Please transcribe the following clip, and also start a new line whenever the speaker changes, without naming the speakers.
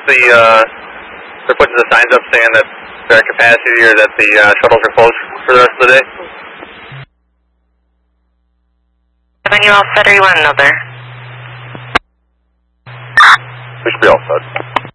they're putting the signs up saying that they're at capacity or that the shuttles are closed for the rest of the day?
Are you all set or you want another?
We should be all set.